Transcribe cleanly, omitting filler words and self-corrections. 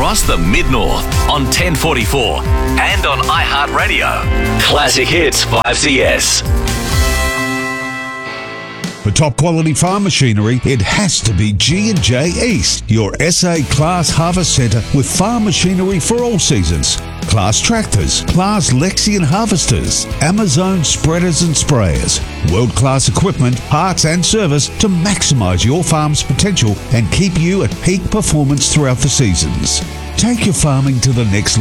across the Mid-North on 1044 and on iHeartRadio. Classic Hits 5CS. For top quality farm machinery, it has to be G&J East, your SA Class Harvest Centre with farm machinery for all seasons. Class tractors, Class Lexion harvesters, Amazon spreaders and sprayers. World-class equipment, parts and service to maximise your farm's potential and keep you at peak performance throughout the seasons. Take your farming to the next level.